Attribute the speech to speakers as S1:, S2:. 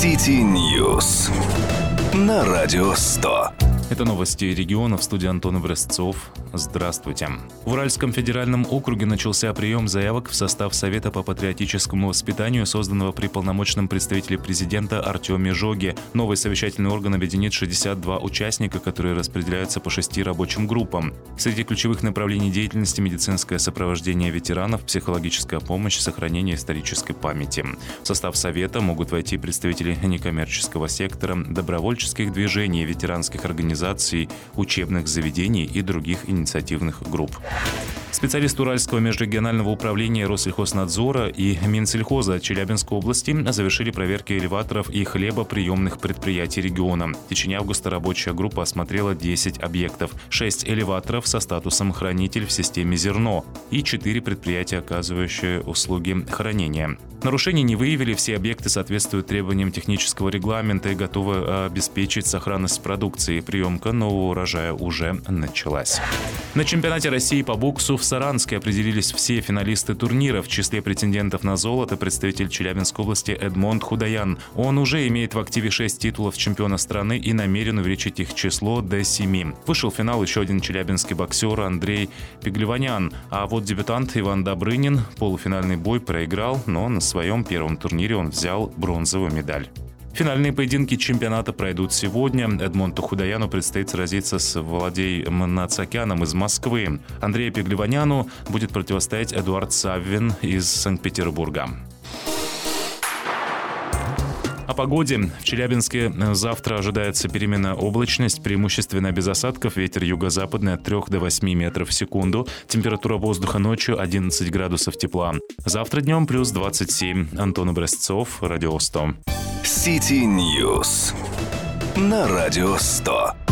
S1: City News на Радио 100.
S2: Это новости региона, в студии Антон Образцов. Здравствуйте. В Уральском федеральном округе начался прием заявок в состав Совета по патриотическому воспитанию, созданного при полномочном представителе президента Артеме Жоге. Новый совещательный орган объединит 62 участника, которые распределяются по 6 рабочим группам. Среди ключевых направлений деятельности – медицинское сопровождение ветеранов, психологическая помощь, сохранение исторической памяти. В состав Совета могут войти представители некоммерческого сектора, добровольческих движений, ветеранских организаций, учебных заведений и других инициативных групп. Специалисты Уральского межрегионального управления Россельхознадзора и Минсельхоза Челябинской области завершили проверки элеваторов и хлебоприемных предприятий региона. В течение августа рабочая группа осмотрела 10 объектов, 6 элеваторов со статусом «хранитель» в системе «Зерно» и 4 предприятия, оказывающие услуги хранения. Нарушений не выявили, все объекты соответствуют требованиям технического регламента и готовы обеспечить сохранность продукции. Приемка нового урожая уже началась. На чемпионате России по боксу в Саранске определились все финалисты турнира. В числе претендентов на золото представитель Челябинской области Эдмонд Худаян. Он уже имеет в активе 6 титулов чемпиона страны и намерен увеличить их число до 7. Вышел в финал еще один челябинский боксер Андрей Пеглеванян. А вот дебютант Иван Добрынин полуфинальный бой проиграл, но на своем первом турнире он взял бронзовую медаль. Финальные поединки чемпионата пройдут сегодня. Эдмонду Худаяну предстоит сразиться с Владей Мнацакяном из Москвы. Андрею Пеглеваняну будет противостоять Эдуард Саввин из Санкт-Петербурга. О погоде. В Челябинске завтра ожидается переменная облачность, преимущественно без осадков, ветер юго-западный от 3 до 8 метров в секунду. Температура воздуха ночью 11 градусов тепла. Завтра днем плюс 27. Антон Образцов, Радио 100.
S1: City News на Радио 100.